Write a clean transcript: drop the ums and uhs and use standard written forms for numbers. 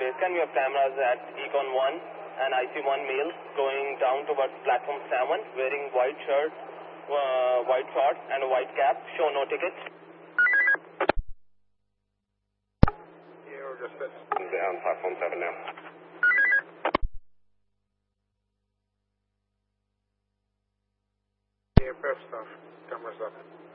Basecamp. You have cameras at Econ 1 and IC1 male going down towards platform 7, wearing white shirt, white shorts and a white cap. Show no tickets. Yeah, we're just down platform 7 now. Yeah, prep stuff. Cameras up.